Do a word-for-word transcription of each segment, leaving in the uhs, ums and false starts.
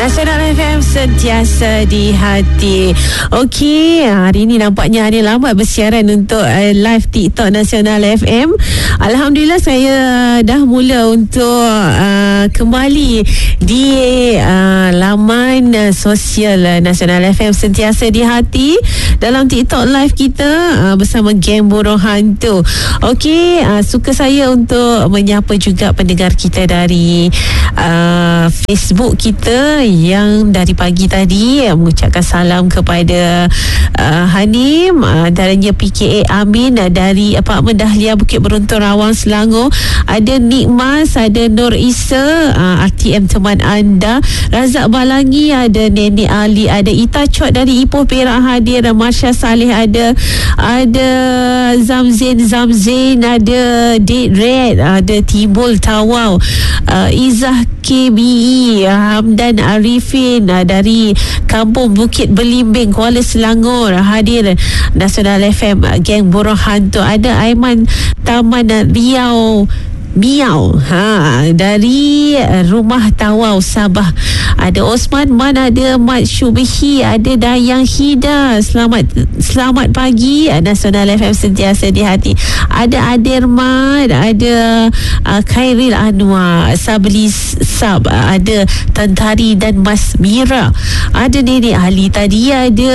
Nasional F M sentiasa di hati. Okey, hari ini nampaknya hari lambat bersiaran untuk uh, live TikTok Nasional F M. Alhamdulillah saya dah mula untuk uh, kembali di uh, laman uh, sosial uh, Nasional F M sentiasa di hati dalam TikTok live kita uh, bersama Geng Burung Hantu. Okey, uh, suka saya untuk menyapa juga pendengar kita dari uh, Facebook kita yang dari pagi tadi uh, mengucapkan salam kepada uh, Hanim, uh, antaranya P K A Amin uh, dari Apartmen Dahlia Bukit Beruntun Rawang Selangor, ada Nikmas, ada Nur Isa, uh, R T M teman anda, Razak Balangi, ada Nenek Ali, ada Ita Chot dari Ipoh Perak hadir, Marsha Saleh ada, ada Zamzin Zamzin, ada Date Red, ada Tibul Tawau, uh, Izzah K B E, Hamdan Arifin uh, dari Kampung Bukit Belimbing Kuala Selangor hadir Nasional F M uh, Geng Burung Hantu. Ada Aiman Taman uh, Riau Miau ha, dari Rumah Tawau Sabah, ada Osman Man, ada Mat Syubihi, ada Dayang Hida. Selamat selamat pagi, Nasional F M sentiasa di hati. Ada Adirman, ada uh, Khairil Anwar, Sabli Sab, ada Tantari dan Mas Mira, ada Nenek Ali tadi, ada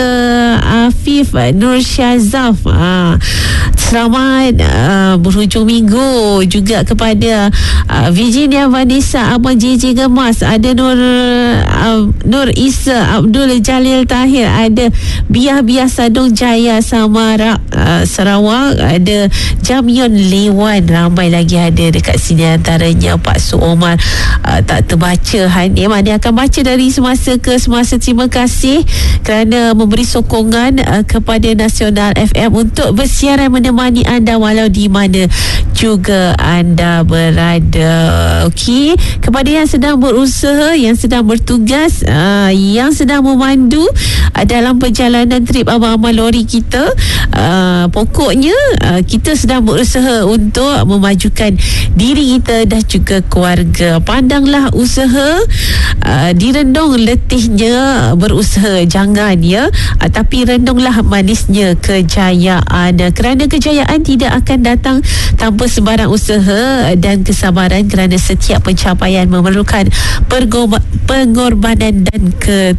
Afif Nur Syazaf. Ha, selamat uh, berhujung minggu juga kepada ada uh, Virginia Vanessa, Abang J J Gemas, ada Nur uh, Nur Isa, Abdul Jalil Tahir, ada Biah-Biah Sadong Jaya Samara uh, Sarawak, ada Jamion Lewan, ramai lagi ada dekat sini, antaranya Pak Su Omar. uh, tak terbaca Hanim, dia akan baca dari semasa ke semasa. Terima kasih kerana memberi sokongan uh, kepada Nasional F M untuk bersiaran menemani anda walau di mana juga anda berada. Okey, kepada yang sedang berusaha, yang sedang bertugas, uh, yang sedang memandu uh, dalam perjalanan trip abang-abang lori kita, uh, pokoknya uh, kita sedang berusaha untuk memajukan diri kita dan juga keluarga. Pandanglah usaha, uh, direndung letihnya berusaha, jangan ya, uh, tapi rendunglah manisnya kejayaan, kerana kejayaan tidak akan datang tanpa sebarang usaha dan kesabaran, kerana setiap pencapaian memerlukan pergorba- pengorbanan dan ke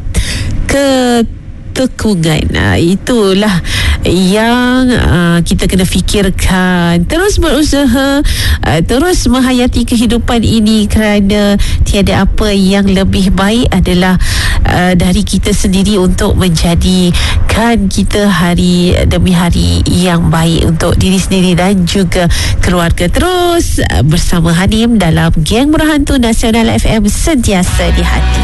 ketekungan. Nah, itulah yang uh, kita kena fikirkan. Terus berusaha, uh, terus menghayati kehidupan ini, kerana tiada apa yang lebih baik adalah uh, dari kita sendiri untuk menjadikan kita hari demi hari yang baik untuk diri sendiri dan juga keluarga. Terus uh, bersama Hanim dalam Geng Burung Hantu Nasional F M sentiasa di hati.